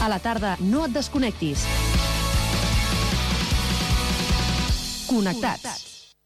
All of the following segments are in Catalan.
A la tarda, no et desconnectis. Connectats.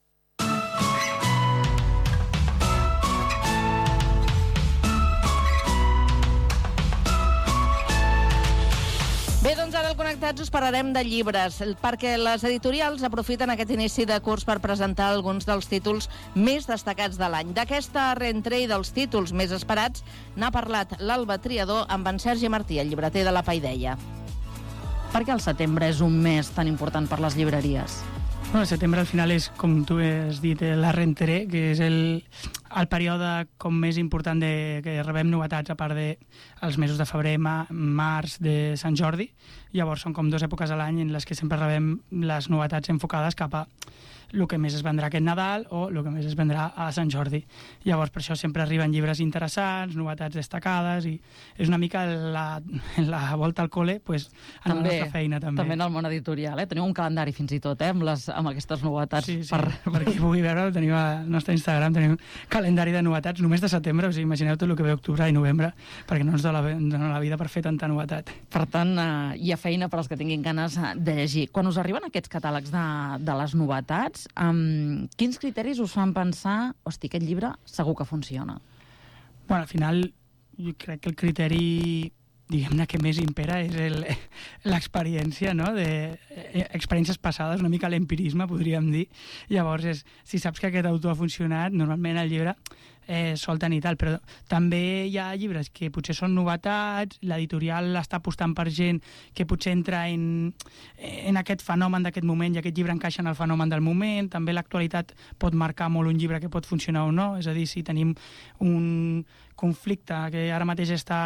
Bé, doncs ara al Connectats us parlarem de llibres, perquè les editorials aprofiten aquest inici de curs per presentar alguns dels títols més destacats de l'any. D'aquesta rentrée dels títols més esperats n'ha parlat l'Alba Triador amb en Sergi Martí, el llibreter de la Paideia. Per què el setembre és un mes tan important per les llibreries? Bueno, el setembre al final és, com tu has dit, la rentrée, que és el període com més important que rebem novetats, a part dels mesos de febrer, març, de Sant Jordi. Llavors són com 2 èpoques a l'any en les que sempre rebem les novetats enfocades cap a el que més es vendrà aquest Nadal o el que més es vendrà a Sant Jordi. Llavors per això sempre arriben llibres interessants, novetats destacades, i és una mica la volta al cole pues, en la nostra feina també. També en el món editorial, Teniu un calendari fins i tot, amb aquestes novetats. Sí, per qui pugui veure, tenim al nostre Instagram, tenim calendari de novetats només de setembre, o sigui, imagineu tot el que ve octubre i novembre, perquè no ens dona la vida per fer tanta novetat. Per tant, hi ha feina per als que tinguin ganes de llegir. Quan us arriben aquests catàlegs de les novetats, quins criteris us fan pensar hosti, aquest llibre segur que funciona? Bueno, al final jo crec que el criteri diguem-ne que més impera és l'experiència, no? Experiències passades, una mica l'empirisme, podríem dir. Llavors, si saps que aquest autor ha funcionat, normalment el llibre sol tenir tal, però també hi ha llibres que potser són novetats, l'editorial està apostant per gent que potser entra en aquest fenomen d'aquest moment i aquest llibre encaixa en el fenomen del moment. També l'actualitat pot marcar molt un llibre que pot funcionar o no, és a dir, si tenim un conflicte que ara mateix està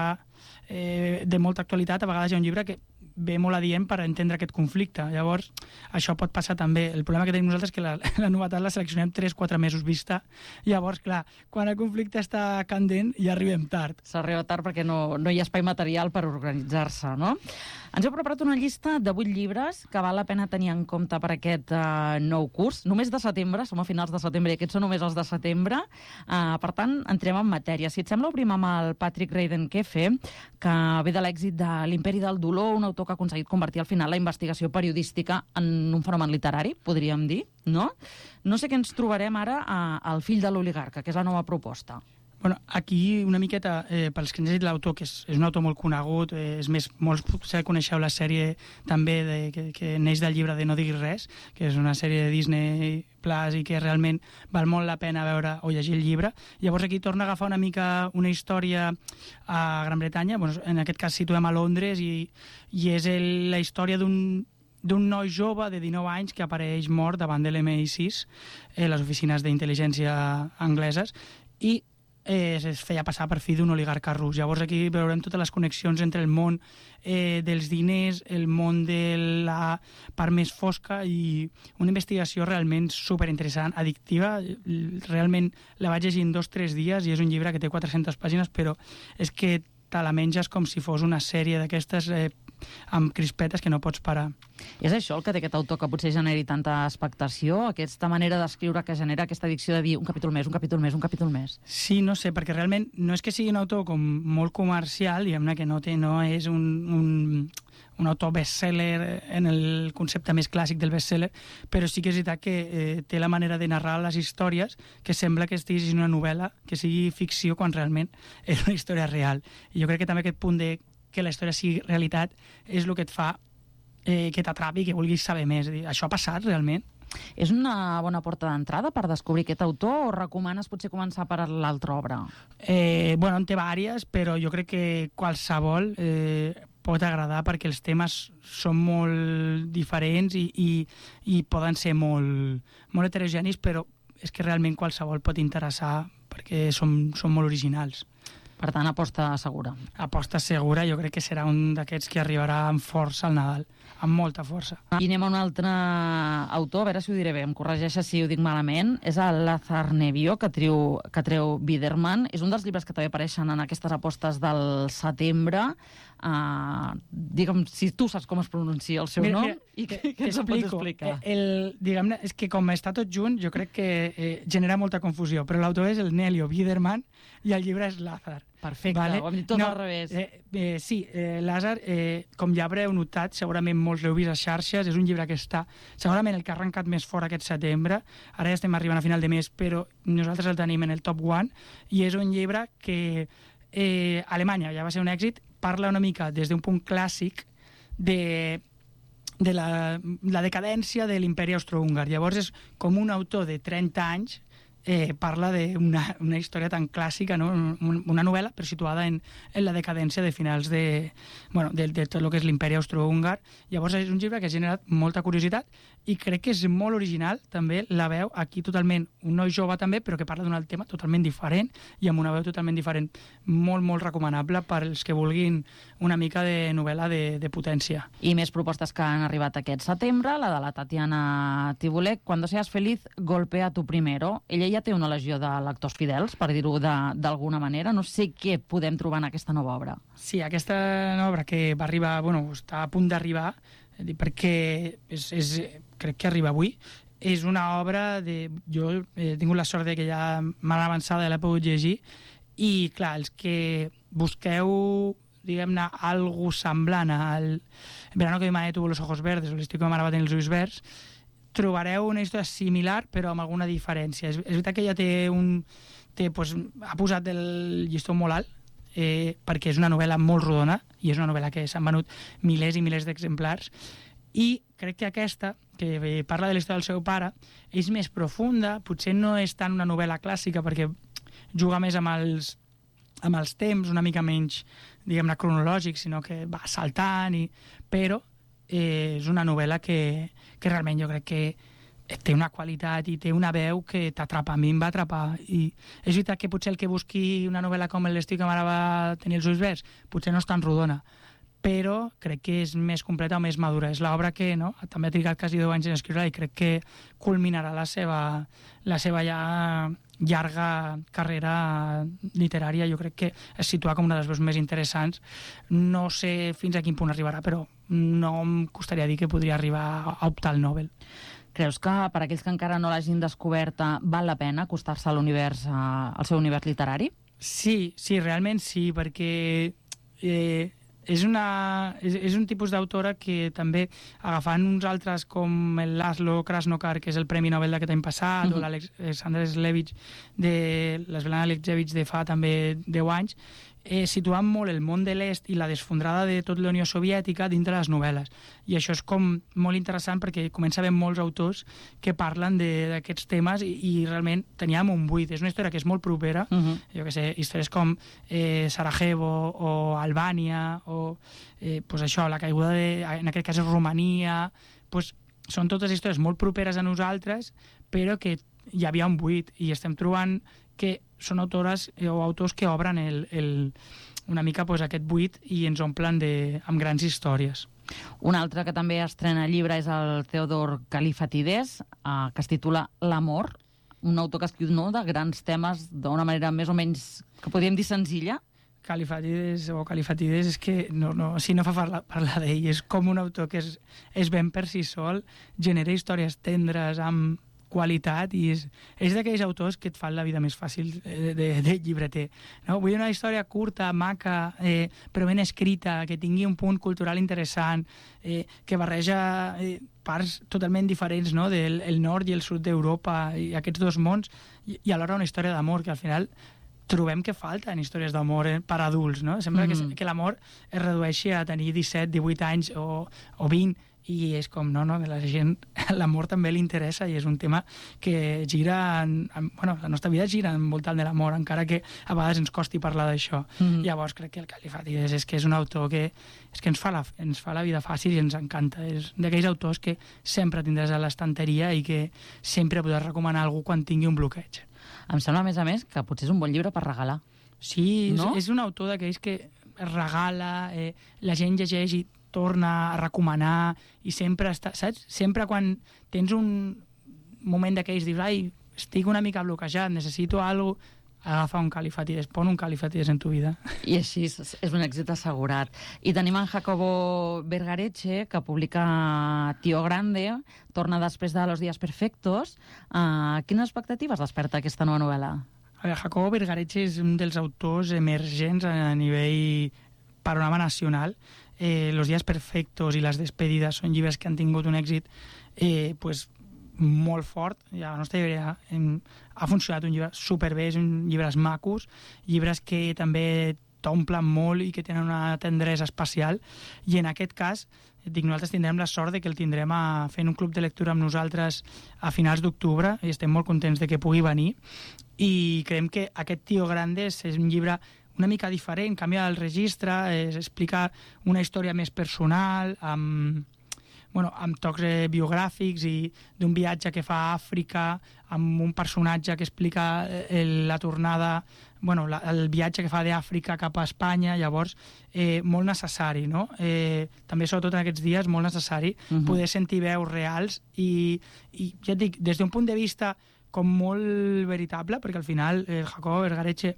de molta actualitat, a vegades hi ha un llibre que ve molt adient per entendre aquest conflicte. Llavors, això pot passar també. El problema que tenim nosaltres és que la novetat la seleccionem 3-4 mesos vista. Llavors, clar, quan el conflicte està candent ja arribem tard. S'arriba tard perquè no hi ha espai material per organitzar-se, no? Ens heu preparat una llista de 8 llibres que val la pena tenir en compte per aquest nou curs. Només de setembre, som a finals de setembre i aquests són només els de setembre. Per tant, entrem en matèria. Si et sembla, obrim amb el Patrick Reidenkefe, que ve de l'èxit de l'Imperi del Dolor, un autor que ha aconseguit convertir al final la investigació periodística en un fenomen literari, podríem dir, no? No sé què ens trobarem ara al Fill de l'oligarca, que és la nova proposta. Bueno, aquí una miqueta, pels que han llegit l'autor, que és un autor molt conegut, és més, molts potser coneixeu la sèrie també que neix del llibre de No diguis res, que és una sèrie de Disney Plus i que realment val molt la pena veure o llegir el llibre. Llavors aquí torna a agafar una mica una història a Gran Bretanya, bueno, en aquest cas situem a Londres, i és la història d'un noi jove de 19 anys que apareix mort davant de l'MI6, les oficines d'intel·ligència angleses, i es feia passar per fill d'un oligarca rus. Llavors aquí veurem totes les connexions entre el món dels diners, el món de la part més fosca, i una investigació realment superinteressant, addictiva. Realment la vaig llegir en 2-3 dies i és un llibre que té 400 pàgines, però és que te la menges com si fos una sèrie d'aquestes amb crispetes que no pots parar. És això el que té aquest autor que potser generi tanta expectació, aquesta manera d'escriure que genera aquesta addicció de dir un capítol més, un capítol més, un capítol més? Sí, no sé, perquè realment no és que sigui un autor com molt comercial, diguem-ne que no és un autor bestseller en el concepte més clàssic del bestseller, però sí que és veritat que té la manera de narrar les històries que sembla que estiguis en una novel·la, que sigui ficció quan realment és una història real. I jo crec que també aquest punt de que la història sigui realitat és el que et fa que t'atrapi i que vulguis saber més. Això ha passat realment? És una bona porta d'entrada per descobrir aquest autor o recomanes potser començar per l'altra obra? Bueno, en té vàries, però jo crec que qualsevol pot agradar perquè els temes són molt diferents i poden ser molt heterogenis, però és que realment qualsevol pot interessar perquè són molt originals. Per tant, aposta segura. Aposta segura, jo crec que serà un d'aquests que arribarà amb força al Nadal, amb molta força. I anem a un altre autor, a veure si ho diré bé, em corregeixes si ho dic malament, és el Lazar Nevio, que treu Biderman. És un dels llibres que també apareixen en aquestes apostes del setembre. digue'm, si tu saps com es pronuncia el seu nom i què ens ho pots explicar. Diguem-ne, és que com està tot junt, jo crec que genera molta confusió, però l'autor és el Nelio Biederman i el llibre és Lázar. Perfecte, vale? Ho hem dit tot al revés. Sí, Lázar, com ja haureu notat, segurament molts l'heu vist a xarxes, és un llibre que està segurament el que ha arrencat més fort aquest setembre, ara ja estem arribant a final de mes, però nosaltres el tenim en el top 1, i és un llibre que a Alemanya ja va ser un èxit, parla una mica des d'un punt clàssic de la decadència de l'imperi austrohúngar. Llavors és com un autor de 30 anys parla d'una història tan clàssica, no? Una novel·la però situada en la decadència de finals de tot el que és l'imperi austrohúngar. Llavors és un llibre que ha generat molta curiositat i crec que és molt original, també la veu aquí totalment, un noi jove també, però que parla d'un tema totalment diferent i amb una veu totalment diferent. Molt, molt recomanable per als que vulguin una mica de novel·la de potència. I més propostes que han arribat aquest setembre, la de la Tatiana Tibolek, Cuando seas feliz, golpea tu primero. Ella ja té una legió de lectors fidels, per dir-ho d'alguna manera. No sé què podem trobar en aquesta nova obra. Sí, aquesta nova obra que va arribar, està a punt d'arribar, perquè crec que arriba avui, és una obra jo he tingut la sort que ja m'han avançada i l'he pogut llegir, i clar, els que busqueu, diguem-ne, algo semblant al Verano que mi madre tuvo los ojos verdes o l'estiu que ma mare va tenir els ulls verds, trobareu una història similar però amb alguna diferència. És veritat que ella ha posat el llistó molt alt, perquè és una novel·la molt rodona i és una novel·la que s'han venut milers i milers d'exemplars, i crec que aquesta, que parla de la història del seu pare, és més profunda, potser no és tant una novel·la clàssica perquè juga més amb els temps, una mica menys, diguem-ne, cronològic, sinó que va saltant, però és una novel·la que realment jo crec que té una qualitat i té una veu que t'atrapa. A mi em va atrapar. I és veritat que potser el que busqui una novel·la com l'estiu que mare va tenir els ulls verds potser no és tan rodona, però crec que és més completa o més madura. És l'obra que també ha trigat quasi 10 anys en escriure i crec que culminarà la seva ja llarga carrera literària. Jo crec que es situa com una de les veus més interessants. No sé fins a quin punt arribarà, però no em costaria dir que podria arribar a optar al Nobel. Creus que per aquells que encara no l'hagin descoberta val la pena acostar-se al seu univers literari? Sí, realment sí, perquè és un tipus d'autora que també, agafant uns altres com el Laszlo Krasnokar, que és el Premi Nobel d'aquest any passat, o l'Alexander Slevich de l'Svetlana Alexievich de fa també 10 anys, situant molt el món de l'est i la desfondrada de tot la Unió Soviètica dintre les novel·les. I això és com molt interessant perquè comença a haver molts autors que parlen d'aquests temes i realment teníem un buit. És una història que és molt propera, jo què sé, històries com Sarajevo o Albània o això, la caiguda en aquest cas és Romania, són totes històries molt properes a nosaltres, però que hi havia un buit i estem trobant que són autores o autors que obren una mica aquest buit i ens omplen amb grans històries. Un altre que també estrena llibre és el Theodor Kallifatides, que es titula L'amor, un autor que escriu de grans temes d'una manera més o menys, que podríem dir senzilla. Kallifatides és que no fa parlar d'ell, és com un autor que és ben per si sol, genera històries tendres amb qualitat i és d'aquells autors que et fan la vida més fàcil de llibreter. No? Vull una història curta, maca, però ben escrita, que tingui un punt cultural interessant, que barreja parts totalment diferents, no? del nord i el sud d'Europa i aquests dos mons, i alhora una història d'amor que al final trobem que falten històries d'amor per adults. No? Sembla que l'amor es redueixi a tenir 17, 18 anys o 20, i és com, no, la gent, l'amor també li interessa i és un tema que gira, la nostra vida gira envoltant de l'amor, encara que a vegades ens costi parlar d'això. Llavors crec que el Kallifatides és que és un autor que ens fa la vida fàcil i ens encanta. És d'aquells autors que sempre tindràs a l'estanteria i que sempre podràs recomanar a algú quan tingui un bloqueig. Em sembla, a més, que potser és un bon llibre per regalar. Sí, no? És un autor d'aquells que regala, la gent llegeix i torna a recomanar i sempre està, saps? Sempre quan tens un moment d'aquells dius, estic una mica bloquejat, necessito alguna cosa, agafa un califatides, pon un califatides en tu vida. I així és un èxit assegurat. I tenim en Jacobo Vergareche, que publica Tío Grande, torna després de Los días perfectos. Quines expectatives desperta aquesta nova novel·la? Jacobo Vergareche és un dels autors emergents a nivell panorama nacional. Los días perfectos i Las despedidas són llibres que han tingut un èxit molt fort. Ja, la nostra llibreria ha funcionat un llibre superbé, són llibres macos, llibres que també t'omplen molt i que tenen una tendresa especial, i en aquest cas nosaltres tindrem la sort de que el tindrem fent un club de lectura amb nosaltres a finals d'octubre, i estem molt contents de que pugui venir, i creiem que aquest Tío Grande és un llibre una mica diferent, canvia el registre, explica una història més personal, amb tocs biogràfics i d'un viatge que fa a Àfrica, amb un personatge que explica la tornada, el viatge que fa d'Àfrica cap a Espanya, llavors molt necessari, no? També, sobretot en aquests dies, molt necessari poder sentir veus reals i ja et dic, des d'un punt de vista com molt veritable, perquè al final Jacobo Vergareche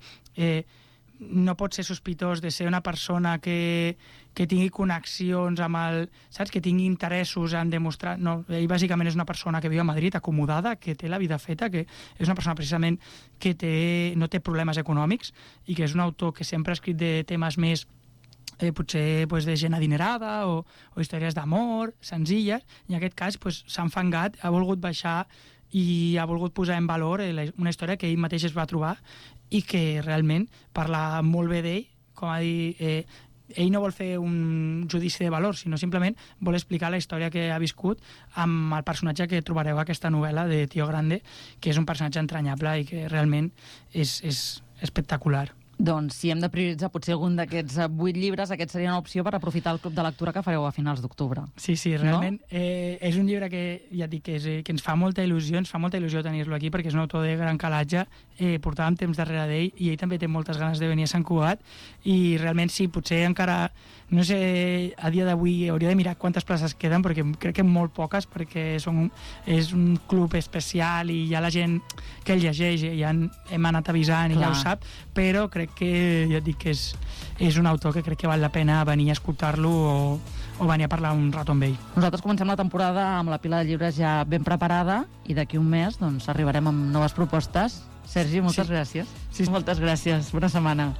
no pot ser sospitós de ser una persona que tingui connexions amb saps? Que tingui interessos en demostrar... No, ell bàsicament és una persona que viu a Madrid, acomodada, que té la vida feta, que és una persona precisament que no té problemes econòmics i que és un autor que sempre ha escrit de temes més potser de gent adinerada o històries d'amor, senzilles, i en aquest cas s'ha enfangat, ha volgut baixar i ha volgut posar en valor una història que ell mateix es va trobar i que realment parla molt bé d'ell, com a dir, ell no vol fer un judici de valor, sinó simplement vol explicar la història que ha viscut amb el personatge que trobareu a aquesta novel·la de Tío Grande, que és un personatge entranyable i que realment és espectacular. Doncs si hem de prioritzar potser algun d'aquests 8 llibres, aquest seria una opció per aprofitar el club de lectura que fareu a finals d'octubre. Sí, realment. No? És un llibre que, ja et dic, que ens fa molta il·lusió, tenir-lo aquí, perquè és un autor de gran calatge, portàvem temps darrere d'ell i ell també té moltes ganes de venir a Sant Cugat, i realment sí, potser encara, no sé, a dia d'avui hauria de mirar quantes places queden, perquè crec que molt poques, perquè és un club especial i hi ha la gent que el llegeix, ja hem anat avisant i ja ho sap, però crec que, ja et dic, que és un autor que crec que val la pena venir a escoltar-lo o venir a parlar un rato amb ell. Nosaltres comencem la temporada amb la pila de llibres ja ben preparada i d'aquí un mes doncs, arribarem amb noves propostes. Sergi, moltes gràcies. Sí. Moltes gràcies. Bona setmana.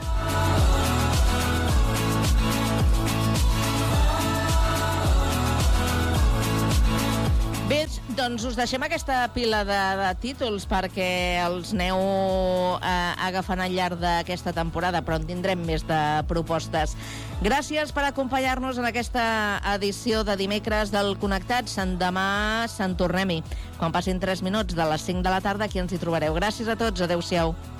Bé, doncs us deixem aquesta pila de títols perquè els aneu agafant al llarg d'aquesta temporada, però en tindrem més de propostes. Gràcies per acompanyar-nos en aquesta edició de dimecres del Connectats. Demà se'n tornem-hi. Quan passin 3 minuts de les 5 de la tarda, aquí ens hi trobareu. Gràcies a tots. Adéu-siau.